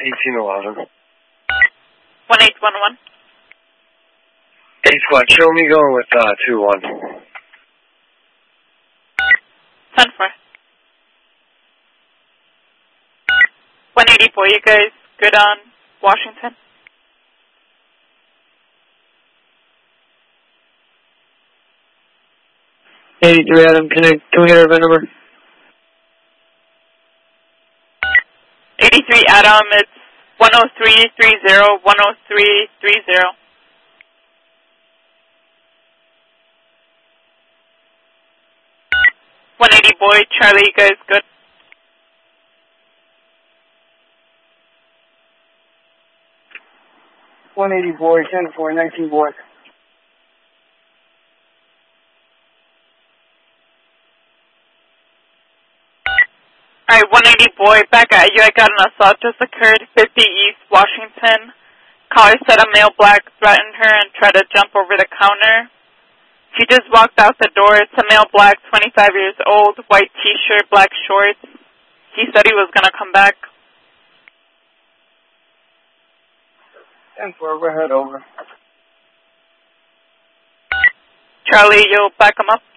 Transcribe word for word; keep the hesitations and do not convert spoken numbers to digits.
eighteen eleven. one eight one one. eight one, show me going with uh, two one. ten four. one eighty-four, you guys good on Washington? eighty-three, Adam, can, I, can we get our event number? eighty-three, Adam, it's one oh three three zero, one oh three three zero. one eighty, boy, Charlie, you guys good? one eighty, boy, ten four, nineteen, boy. Alright, one eighty, boy, back at you. I got an assault just occurred, fifty East Washington. Caller said a male black threatened her and tried to jump over the counter. She just walked out the door. It's a male black, twenty-five years old, white t-shirt, black shorts. He said he was going to come back. ten four, we're head over. Charlie, you'll back him up?